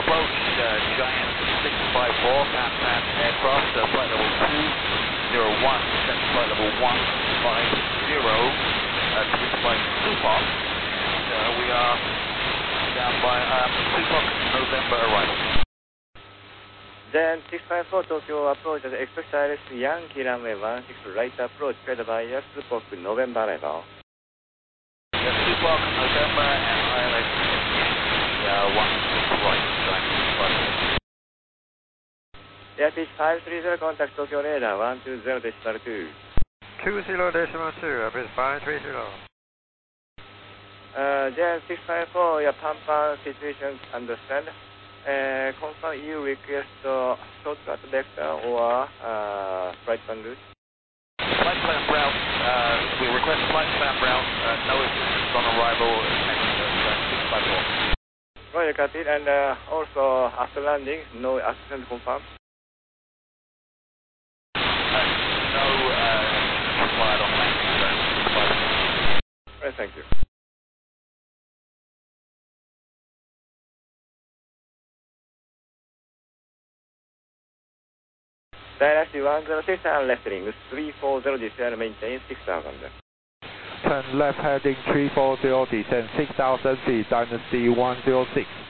approach Giant 654 APAN aircraft, flight level 201, descent to flight level 150, to reach by Supok, and we are down by Supok November arrival. Then 654 Tokyo approach at Express Yankee runway 16 right approach, cleared by Supok November arrival. Supok November and ILS 16 right, Giant 654. Airpitch 530, contact Tokyo radar 120.2. 20.2, Airpitch 530. Then 654, your pampa situation understand. Confirm you request shortcut vector or flight plan route? Flight plan route, we request flight plan route, no assistance on arrival, next 654. Roger, copy, and also after landing, no assistance confirmed? No required on landing, Right, thank you. Dynasty 106 and left heading 340, descend, maintain 6,000. Turn left heading 340, descend 6,000 feet, Dynasty 106.